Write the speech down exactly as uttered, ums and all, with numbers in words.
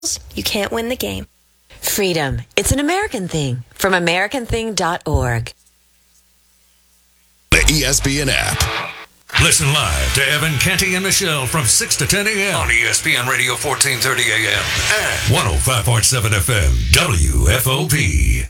you can't win the game. Freedom. It's an American thing. From American Thing dot org. The E S P N app. Listen live to Evan, Canty, and Michelle from six to ten a.m. on E S P N Radio fourteen thirty a.m. and one oh five point seven F M W F O P.